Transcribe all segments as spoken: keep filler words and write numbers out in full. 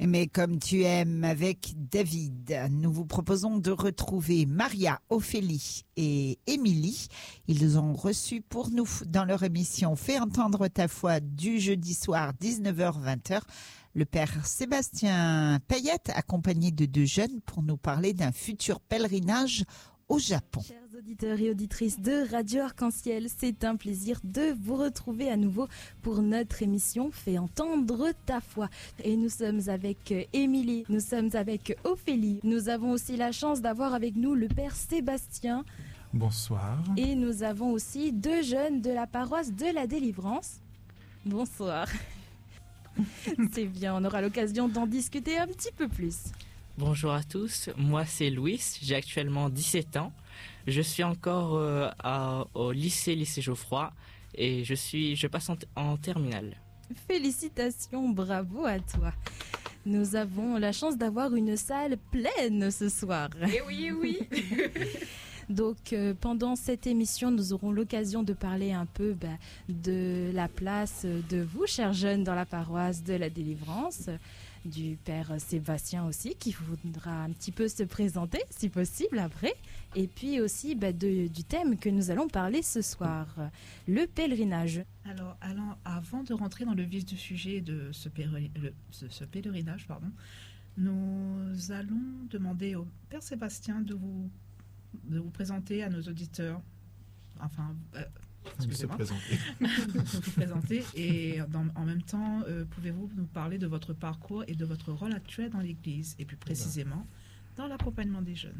Mais comme tu aimes avec David, nous vous proposons de retrouver Maria, Ophélie et Émilie. Ils nous ont reçus pour nous dans leur émission Fais entendre ta foi du jeudi soir dix-neuf heures vingt heures. Le père Sébastien Payette, accompagné de deux jeunes, pour nous parler d'un futur pèlerinage au Japon. Chers auditeurs et auditrices de Radio Arc-en-Ciel, c'est un plaisir de vous retrouver à nouveau pour notre émission Fais entendre ta foi. Et nous sommes avec Émilie, nous sommes avec Ophélie. Nous avons aussi la chance d'avoir avec nous le père Sébastien. Bonsoir. Et nous avons aussi deux jeunes de la paroisse de la Délivrance. Bonsoir. C'est bien, on aura l'occasion d'en discuter un petit peu plus. Bonjour à tous, moi c'est Louis, j'ai actuellement dix-sept ans. Je suis encore euh, à, au lycée, lycée Geoffroy et je, suis, je passe en, en terminale. Félicitations, bravo à toi. Nous avons la chance d'avoir une salle pleine ce soir. Eh oui, eh oui. Donc euh, pendant cette émission, nous aurons l'occasion de parler un peu bah, de la place de vous, chers jeunes, dans la paroisse de la Délivrance, du père Sébastien aussi, qui voudra un petit peu se présenter, si possible, après, et puis aussi bah, de, du thème que nous allons parler ce soir, le pèlerinage. Alors, alors avant de rentrer dans le vif du sujet de ce, péri- le, ce, ce pèlerinage, pardon, nous allons demander au père Sébastien de vous de vous présenter à nos auditeurs, enfin, euh, excusez-moi, de vous présenter, et dans, en même temps, euh, pouvez-vous nous parler de votre parcours et de votre rôle actuel dans l'Église, et plus précisément, dans l'accompagnement des jeunes.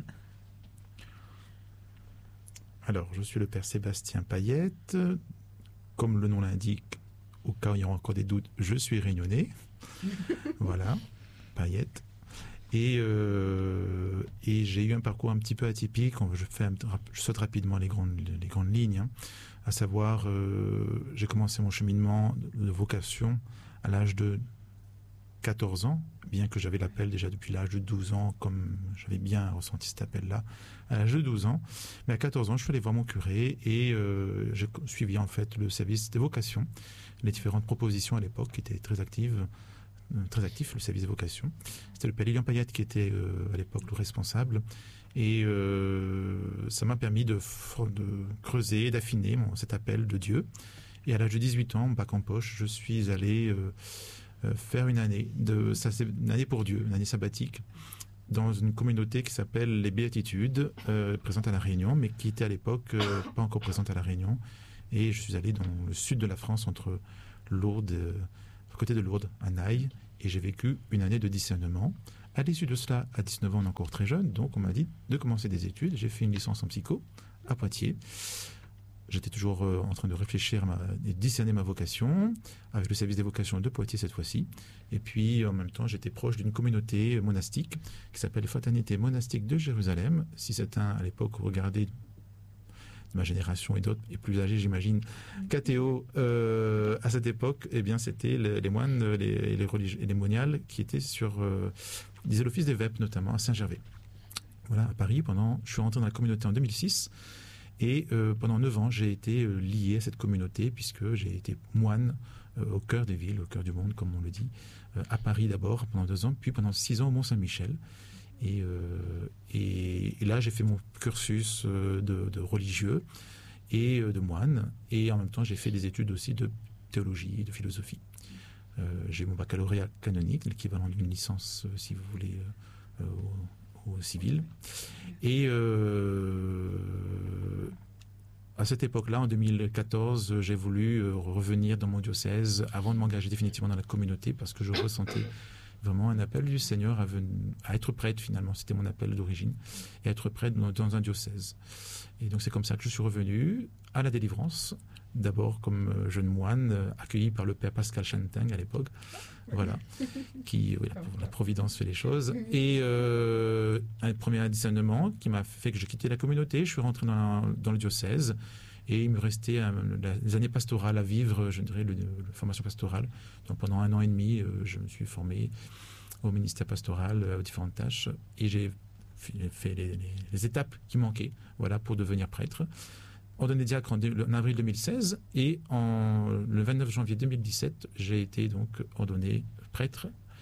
Alors, je suis le père Sébastien Payette. Comme le nom l'indique, au cas où il y aura encore des doutes, je suis réunionnais. Voilà, Payette. Et, euh, et j'ai eu un parcours un petit peu atypique. Je, fais un, je saute rapidement les grandes, les grandes lignes. Hein. À savoir, euh, j'ai commencé mon cheminement de vocation à l'âge de quatorze ans, bien que j'avais l'appel déjà depuis l'âge de douze ans, comme j'avais bien ressenti cet appel-là, à l'âge de douze ans. Mais à quatorze ans, je suis allé voir mon curé et euh, j'ai suivi en fait le service des vocations, les différentes propositions à l'époque qui étaient très actives. très actif, le service des vocations. C'était le père Lilian Payette qui était euh, à l'époque le responsable. Et euh, ça m'a permis de, de creuser, d'affiner mon, cet appel de Dieu. Et à l'âge de dix-huit ans, bac en poche, je suis allé euh, euh, faire une année, de, ça, c'est une année pour Dieu, une année sabbatique, dans une communauté qui s'appelle les Béatitudes, euh, présente à La Réunion, mais qui était à l'époque euh, pas encore présente à La Réunion. Et je suis allé dans le sud de la France, entre Lourdes, euh, à côté de Lourdes, à Naï, et j'ai vécu une année de discernement. À l'issue de cela, à dix-neuf ans, on est encore très jeune, donc on m'a dit de commencer des études. J'ai fait une licence en psycho à Poitiers. J'étais toujours euh, en train de réfléchir et discerner ma vocation, avec le service des vocations de Poitiers cette fois-ci. Et puis, en même temps, j'étais proche d'une communauté monastique qui s'appelle Fraternité monastique de Jérusalem. Si certains, à l'époque, regardaient ma génération et d'autres, et plus âgés, j'imagine, K T O, euh, à cette époque, eh bien, c'était les, les moines les, les religieux et les moniales qui étaient sur, euh, disaient l'office des vêpres, notamment à Saint-Gervais. Voilà, à Paris, pendant, je suis rentré dans la communauté en deux mille six, et euh, pendant neuf ans, j'ai été euh, lié à cette communauté, puisque j'ai été moine euh, au cœur des villes, au cœur du monde, comme on le dit, euh, à Paris d'abord, pendant deux ans, puis pendant six ans au Mont-Saint-Michel. Et, euh, et, et là, j'ai fait mon cursus euh, de, de religieux et euh, de moine. Et en même temps, j'ai fait des études aussi de théologie et de philosophie. Euh, j'ai eu mon baccalauréat canonique, l'équivalent d'une licence, euh, si vous voulez, euh, au, au civil. Et euh, à cette époque-là, en deux mille quatorze, j'ai voulu euh, revenir dans mon diocèse avant de m'engager définitivement dans la communauté, parce que je ressentais vraiment un appel du Seigneur à, ven... à être prêtre, finalement. C'était mon appel d'origine. Et être prêtre dans, dans un diocèse. Et donc c'est comme ça que je suis revenu à la Délivrance. D'abord comme jeune moine, accueilli par le père Pascal Chantang à l'époque. Voilà. Qui, oui, la, la providence fait les choses. Et euh, un premier discernement qui m'a fait que j'ai quitté la communauté. Je suis rentré dans, la, dans le diocèse. Et il me restait euh, les années pastorales à vivre, je dirais, le, la formation pastorale. Donc pendant un an et demi, euh, je me suis formé au ministère pastoral, euh, aux différentes tâches, et j'ai fait les, les, les étapes qui manquaient, voilà, pour devenir prêtre. Ordonné diacre en, en avril deux mille seize, et en, le vingt-neuf janvier deux mille dix-sept, j'ai été donc ordonné prêtre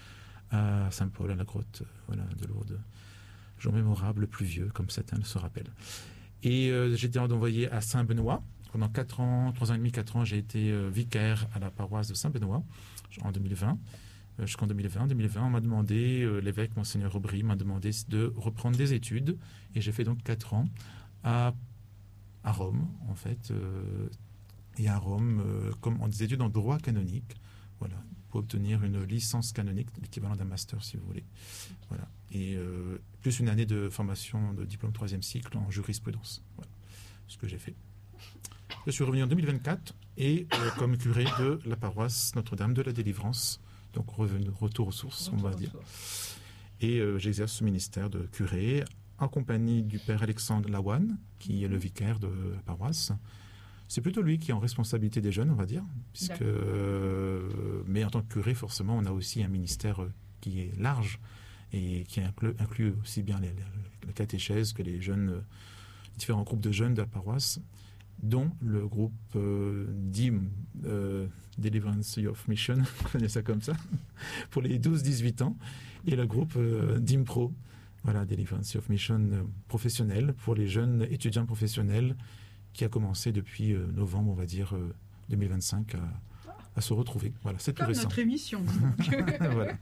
à Saint-Paul, à la grotte, euh, voilà, de Lourdes. Jour mémorable, pluvieux, comme certains se rappellent. Et euh, j'ai été envoyé à Saint-Benoît. Pendant quatre ans, trois ans et demi, quatre ans, j'ai été euh, vicaire à la paroisse de Saint-Benoît en deux mille vingt. Euh, jusqu'en deux mille vingt. En deux mille vingt, on m'a demandé, euh, l'évêque Monseigneur Aubry m'a demandé de reprendre des études. Et j'ai fait donc quatre ans à, à Rome, en fait. Euh, et à Rome, euh, comme en des études en droit canonique. Voilà, pour obtenir une licence canonique, l'équivalent d'un master, si vous voulez. Voilà. Et euh, plus une année de formation de diplôme troisième cycle en jurisprudence. Voilà ce que j'ai fait. Je suis revenu en deux mille vingt-quatre et euh, comme curé de la paroisse Notre-Dame de la Délivrance, donc revenu, retour aux sources, retour on va dire. Sources. Et euh, j'exerce ce ministère de curé en compagnie du père Alexandre Lawan, qui est le vicaire de la paroisse. C'est plutôt lui qui est en responsabilité des jeunes, on va dire, puisque, euh, mais en tant que curé, forcément, on a aussi un ministère qui est large et qui inclut, inclut aussi bien les, les, la catéchèse que les jeunes, les différents groupes de jeunes de la paroisse, dont le groupe euh, D I M, euh, Deliverance of Mission, on connaît ça comme ça, pour les douze dix-huit ans, et le groupe euh, D I M Pro, voilà, Deliverance of Mission euh, professionnel, pour les jeunes étudiants professionnels, qui a commencé depuis euh, novembre, on va dire, euh, deux mille vingt-cinq, à, à se retrouver. Voilà, c'est tout récent. Notre émission, donc. Voilà.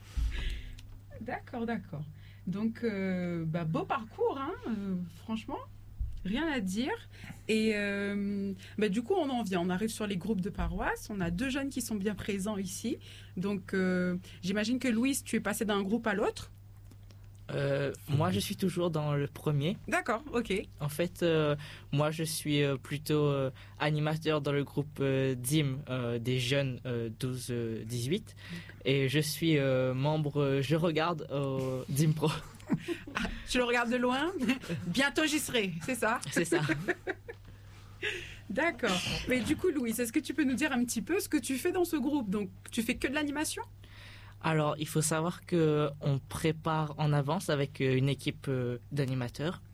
D'accord, d'accord. Donc, euh, bah, beau parcours, hein, euh, franchement. Rien à dire. Et euh, bah, du coup, on en vient. On arrive sur les groupes de paroisse. On a deux jeunes qui sont bien présents ici. Donc, euh, j'imagine que Louise, tu es passée d'un groupe à l'autre. Euh, moi, je suis toujours dans le premier. D'accord, ok. En fait, euh, moi, je suis euh, plutôt euh, animateur dans le groupe euh, D I M euh, des jeunes euh, douze dix-huit. Et je suis euh, membre, euh, je regarde au D I M Pro. Ah, tu le regardes de loin. Bientôt, j'y serai, c'est ça? C'est ça. D'accord. Mais du coup, Louise, est-ce que tu peux nous dire un petit peu ce que tu fais dans ce groupe? Donc, tu fais que de l'animation? Alors, il faut savoir qu'on prépare en avance avec une équipe d'animateurs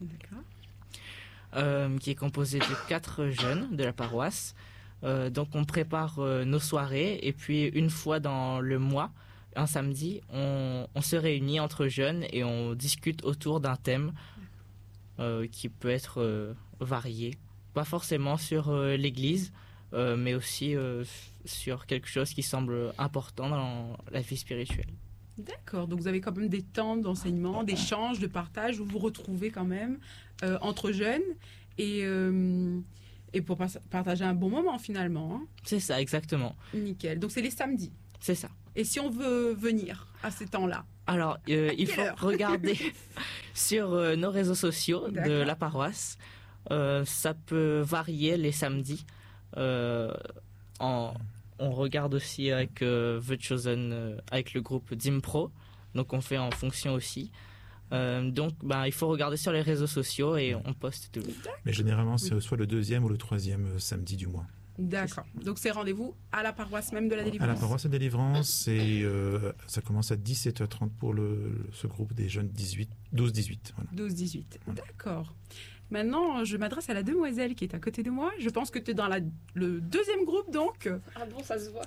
euh, qui est composée de quatre jeunes de la paroisse. Euh, donc, on prépare euh, nos soirées et puis une fois dans le mois, un samedi, on, on se réunit entre jeunes et on discute autour d'un thème euh, qui peut être euh, varié. Pas forcément sur euh, l'Église, euh, mais aussi euh, sur quelque chose qui semble important dans la vie spirituelle. D'accord, donc vous avez quand même des temps d'enseignement, d'échange, de partage, où vous vous retrouvez quand même euh, entre jeunes et, euh, et pour pas- partager un bon moment finalement. Hein. C'est ça, exactement. Nickel, donc c'est les samedis. C'est ça. Et si on veut venir à ces temps-là? Alors, euh, il quelle faut heure regarder sur euh, nos réseaux sociaux de D'accord. la paroisse. Euh, ça peut varier les samedis. Euh, en, on regarde aussi avec euh, The Chosen, euh, avec le groupe D I M Pro. Donc, on fait en fonction aussi. Euh, donc, ben, il faut regarder sur les réseaux sociaux et on poste tout. Mais généralement, c'est soit le deuxième ou le troisième euh, samedi du mois. D'accord, donc c'est rendez-vous à la paroisse même de la À délivrance. la paroisse de délivrance, et euh, ça commence à dix-sept heures trente pour le, ce groupe des jeunes dix-huit, douze dix-huit. Voilà. douze dix-huit, d'accord. Maintenant, je m'adresse à la demoiselle qui est à côté de moi. Je pense que tu es dans la, le deuxième groupe, donc. Ah bon, ça se voit.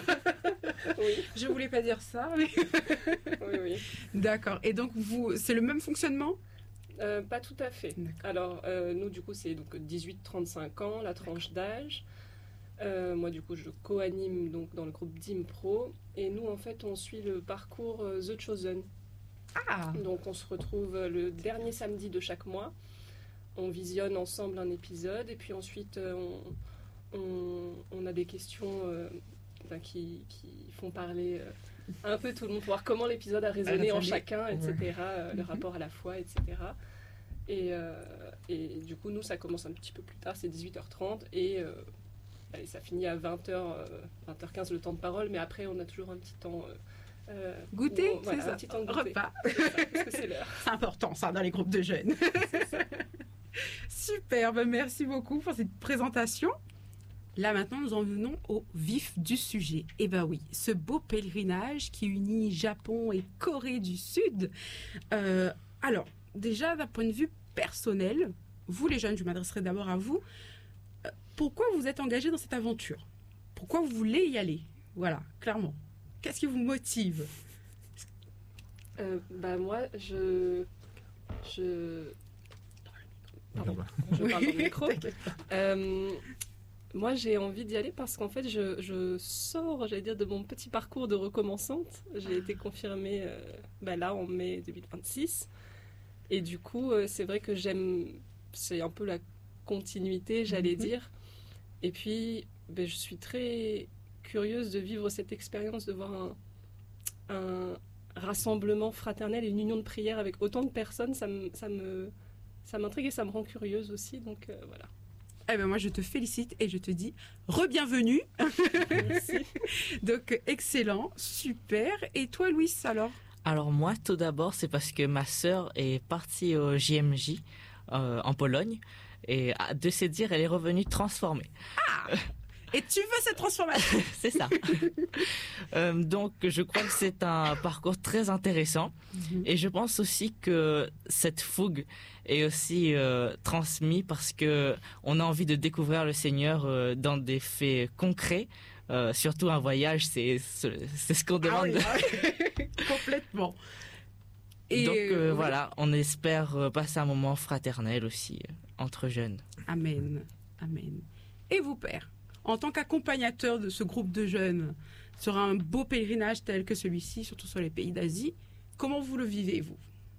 Oui, Je voulais pas dire ça, mais... oui, oui. D'accord, et donc vous, c'est le même fonctionnement? Euh, pas tout à fait. D'accord. Alors, euh, nous, du coup, c'est donc dix-huit trente-cinq ans, la tranche d'âge. Euh, moi, du coup, je co-anime donc, dans le groupe D I M Pro. Et nous, en fait, on suit le parcours euh, The Chosen. Ah, Donc, on se retrouve euh, le dernier samedi de chaque mois. On visionne ensemble un épisode. Et puis ensuite, euh, on, on, on a des questions euh, ben, qui, qui font parler euh, un peu tout le monde pour voir comment l'épisode a résonné en famille. chacun, et cetera. euh, Le Mhm. rapport à la foi, et cetera. Et, euh, et du coup, nous, ça commence un petit peu plus tard, c'est dix-huit heures trente. Et, euh, allez, ça finit à vingt heures, euh, vingt heures quinze le temps de parole. Mais après, on a toujours un petit temps... euh, euh, goûter, où on- voilà, c'est ça, un petit temps de goûter. repas. C'est ça, parce que c'est l'heure. C'est important ça dans les groupes de jeunes. Super, ben merci beaucoup pour cette présentation. Là maintenant, nous en venons au vif du sujet. Eh ben oui, ce beau pèlerinage qui unit Japon et Corée du Sud. Euh, alors, déjà d'un point de vue personnel, vous les jeunes, je m'adresserai d'abord à vous. Euh, pourquoi vous êtes engagés dans cette aventure? Pourquoi vous voulez y aller? Voilà, clairement. Qu'est-ce qui vous motive? Euh, bah moi, je... Je... Pardon, je parle dans le micro. Euh, moi, j'ai envie d'y aller parce qu'en fait, je, je sors, j'allais dire, de mon petit parcours de recommençante. J'ai été confirmée euh, bah là, en mai deux mille vingt-six. Et du coup, euh, c'est vrai que j'aime... C'est un peu la continuité, j'allais mm-hmm. dire. Et puis, bah, je suis très curieuse de vivre cette expérience, de voir un... un rassemblement fraternel et une union de prière avec autant de personnes, ça me, ça me, ça m'intrigue et ça me rend curieuse aussi, donc euh, voilà. Eh ben moi je te félicite et je te dis re-bienvenue. Merci. Donc excellent, super. Et toi Louis alors? Alors moi tout d'abord c'est parce que ma sœur est partie au J M J euh, en Pologne et de se dire elle est revenue transformée. Ah Et tu veux cette transformation? C'est ça. euh, donc, je crois que c'est un parcours très intéressant. Mm-hmm. Et je pense aussi que cette fougue est aussi euh, transmise parce que on a envie de découvrir le Seigneur euh, dans des faits concrets. Euh, surtout un voyage, c'est, c'est ce qu'on demande. Ah oui, ah, complètement. Et donc, euh, oui. voilà, on espère passer un moment fraternel aussi euh, entre jeunes. Amen. Amen. Et vous, père? En tant qu'accompagnateur de ce groupe de jeunes sur un beau pèlerinage tel que celui-ci, surtout sur les pays d'Asie, comment vous le vivez, vous?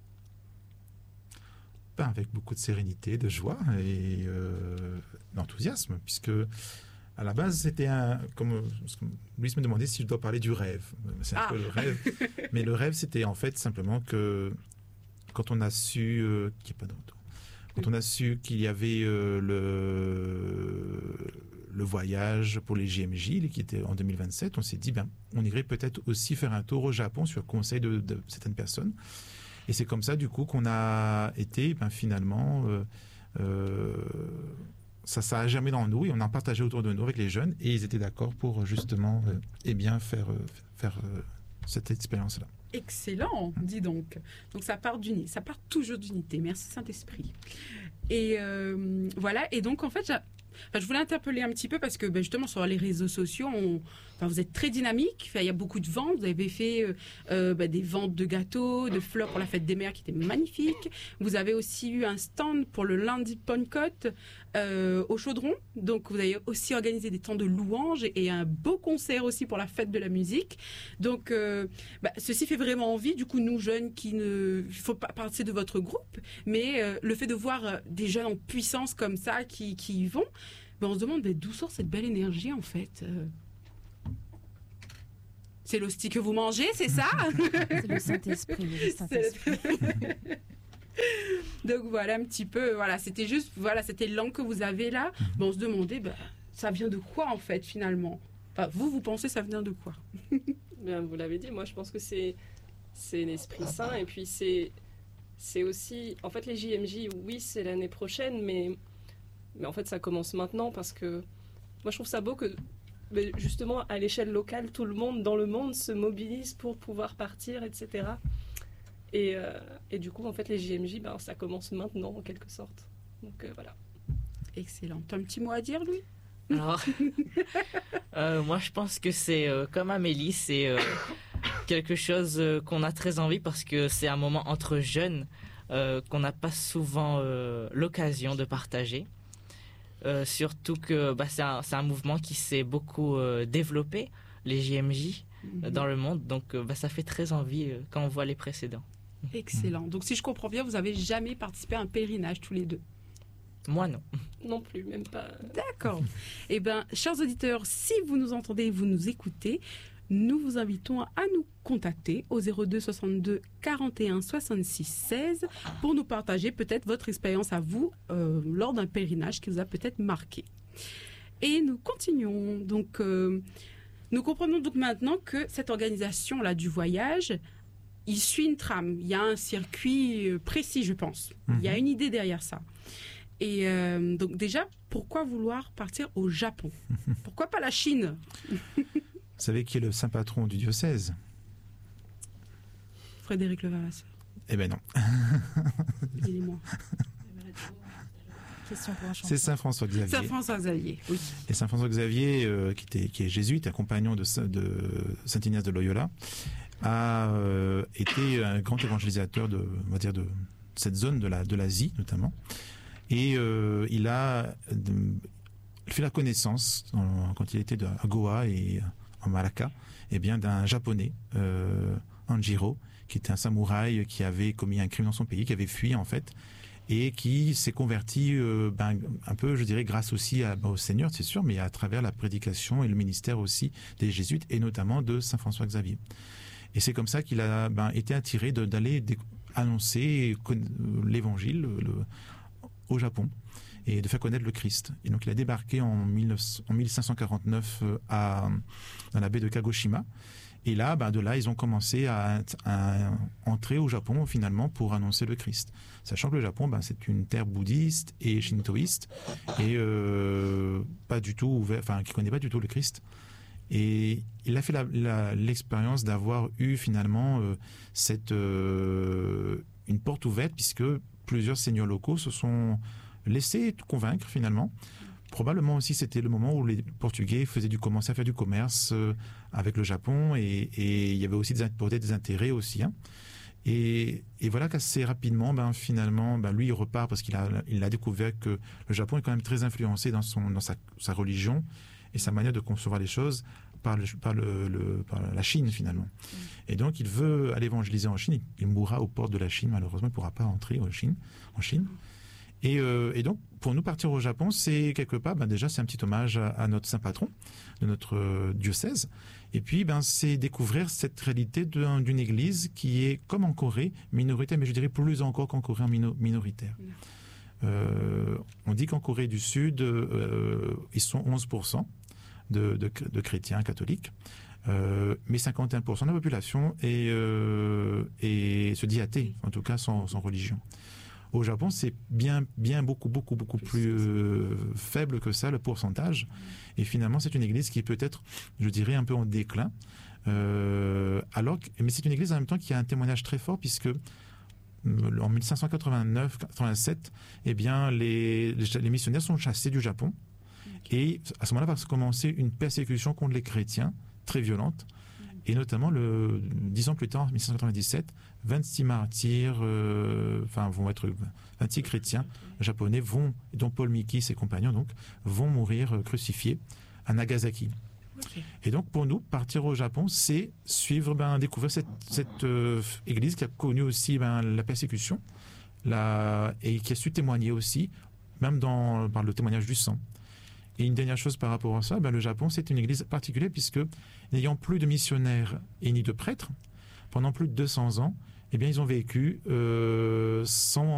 Ben, avec beaucoup de sérénité, de joie et euh, d'enthousiasme, puisque à la base, c'était un... Comme Louis me demandait si je dois parler du rêve. C'est un ah. peu le rêve. Mais le rêve, c'était en fait simplement que quand on a su... Euh, qu'il n'y a pas d'autre. Quand on a su qu'il y avait euh, le... le voyage pour les J M J, qui était en deux mille vingt-sept, on s'est dit, ben, on irait peut-être aussi faire un tour au Japon sur conseil de, de certaines personnes. Et c'est comme ça, du coup, qu'on a été, ben, finalement, euh, euh, ça, ça a germé dans nous et on en partageait autour de nous avec les jeunes et ils étaient d'accord pour, justement, euh, eh bien, faire, euh, faire euh, cette expérience-là. Excellent, dis donc. Donc ça part d'unité, ça part toujours d'unité. Merci Saint-Esprit. Et euh, voilà, et donc en fait, Enfin, je voulais interpeller un petit peu parce que ben, justement sur les réseaux sociaux, on, enfin, vous êtes très dynamique. Enfin, il y a beaucoup de ventes. Vous avez fait euh, euh, ben, des ventes de gâteaux, de fleurs pour la fête des mères qui étaient magnifiques. Vous avez aussi eu un stand pour le lundi Pentecôte euh, au Chaudron. Donc vous avez aussi organisé des temps de louanges et, et un beau concert aussi pour la fête de la musique. Donc euh, ben, ceci fait vraiment envie. Du coup, nous jeunes qui ne, il faut pas partir de votre groupe, mais euh, le fait de voir euh, des jeunes en puissance comme ça qui, qui y vont. Ben on se demande ben, d'où sort cette belle énergie en fait. Euh... C'est l'hostie que vous mangez, c'est ça? C'est le Saint-Esprit. Le Saint-Esprit. Donc voilà un petit peu, voilà, c'était juste, voilà, cet élan que vous avez là. Ben, on se demandait, ben, ça vient de quoi en fait finalement? Enfin, vous, vous pensez ça vient de quoi? Bien, vous l'avez dit, moi je pense que c'est, c'est l'Esprit Saint et puis c'est, c'est aussi, en fait les J M J, oui c'est l'année prochaine, mais Mais en fait, ça commence maintenant parce que moi, je trouve ça beau que, justement, à l'échelle locale, tout le monde dans le monde se mobilise pour pouvoir partir, et cetera. Et, euh, et du coup, en fait, les J M J, ben, ça commence maintenant, en quelque sorte. Donc, euh, voilà. Excellent. Tu as un petit mot à dire, Louis? Alors, euh, moi, je pense que c'est euh, comme Amélie, c'est euh, quelque chose euh, qu'on a très envie parce que c'est un moment entre jeunes euh, qu'on n'a pas souvent euh, l'occasion de partager. Euh, surtout que bah, c'est, un, c'est un mouvement qui s'est beaucoup euh, développé, les J M J, mm-hmm. euh, dans le monde. Donc, euh, bah, ça fait très envie euh, quand on voit les précédents. Excellent. Donc, si je comprends bien, vous n'avez jamais participé à un pèlerinage tous les deux? Moi, non. Non plus, même pas. D'accord. Eh bien, chers auditeurs, si vous nous entendez, vous nous écoutez, nous vous invitons à nous contacter au zéro deux soixante-deux quarante et un soixante-six seize pour nous partager peut-être votre expérience à vous euh, lors d'un pèlerinage qui vous a peut-être marqué. Et nous continuons. Donc, euh, nous comprenons donc maintenant que cette organisation-là du voyage, il suit une trame. Il y a un circuit précis, je pense. Mmh. Il y a une idée derrière ça. Et euh, donc déjà, pourquoi vouloir partir au Japon? Pourquoi pas la Chine? Vous savez qui est le saint patron du diocèse? Frédéric Levavasseur. Eh bien non. Dis-moi. Question pour un chanteur. C'est saint François Xavier. Saint François Xavier, oui. Et saint François Xavier, euh, qui, était, qui est jésuite, un compagnon de, de saint Ignace de Loyola, a euh, été un grand évangélisateur de, on va dire de cette zone de la de l'Asie notamment, et euh, il a de, fait la connaissance en, quand il était à Goa et en Malacca, eh bien d'un japonais, euh, Anjiro, qui était un samouraï qui avait commis un crime dans son pays, qui avait fui en fait, et qui s'est converti euh, ben, un peu, je dirais, grâce aussi à, ben, au Seigneur, c'est sûr, mais à travers la prédication et le ministère aussi des jésuites, et notamment de saint François Xavier. Et c'est comme ça qu'il a ben, été attiré de, d'aller dé- annoncer l'évangile le, le, au Japon et de faire connaître le Christ. Et donc il a débarqué en, mille cinq cent quarante-neuf à, dans la baie de Kagoshima. Et là, ben, de là, ils ont commencé à, à entrer au Japon finalement pour annoncer le Christ. Sachant que le Japon, ben, c'est une terre bouddhiste et shintoïste et euh, pas du tout ouvert, enfin qui connaît pas du tout le Christ. Et il a fait la, la, l'expérience d'avoir eu finalement euh, cette euh, une porte ouverte, puisque plusieurs seigneurs locaux se sont laissés convaincre finalement. Probablement aussi c'était le moment où les Portugais faisaient du commençaient à faire du commerce euh, avec le Japon, et, et il y avait aussi des, des intérêts aussi. Hein. Et, et voilà qu'assez rapidement, ben, finalement, ben, lui il repart parce qu'il a, il a découvert que le Japon est quand même très influencé dans, son, dans sa, sa religion et sa manière de concevoir les choses par, le, par, le, le, par la Chine finalement. Mmh. Et donc il veut aller évangéliser en Chine. Il, il mourra aux portes de la Chine, malheureusement il ne pourra pas entrer en Chine. En Chine. Et, euh, et donc pour nous partir au Japon, c'est quelque part, ben, déjà c'est un petit hommage à, à notre saint patron de notre euh, diocèse. Et puis ben, c'est découvrir cette réalité de, d'une église qui est comme en Corée, minoritaire, mais je dirais plus encore qu'en Corée en mino, minoritaire. Mmh. Euh, on dit qu'en Corée du Sud, euh, ils sont onze pour cent de, de, de chrétiens catholiques, euh, mais cinquante et un pour cent de la population est, euh, est, se dit athée, en tout cas sans, sans religion. Au Japon, c'est bien, bien beaucoup, beaucoup, beaucoup plus euh, faible que ça, le pourcentage. Et finalement, c'est une église qui est peut-être, je dirais, un peu en déclin. Euh, alors que, mais c'est une église en même temps qui a un témoignage très fort, puisque en mille cinq cent quatre-vingt-neuf quatre-vingt-sept, eh bien, les, les missionnaires sont chassés du Japon. Et à ce moment-là va commencer une persécution contre les chrétiens très violente. Et notamment, le, dix ans plus tard, en mille cinq cent quatre-vingt-dix-sept, vingt-six martyrs, euh, enfin, vont être vingt-six chrétiens japonais, vont, dont Paul Miki, ses compagnons, donc, vont mourir crucifiés à Nagasaki. Okay. Et donc, pour nous, partir au Japon, c'est suivre, ben, découvrir cette, cette euh, église qui a connu aussi ben, la persécution la, et qui a su témoigner aussi, même dans, par le témoignage du sang. Et une dernière chose par rapport à ça, ben, le Japon, c'est une église particulière puisque, n'ayant plus de missionnaires et ni de prêtres, pendant plus de deux cents ans, eh bien, ils ont vécu euh, sans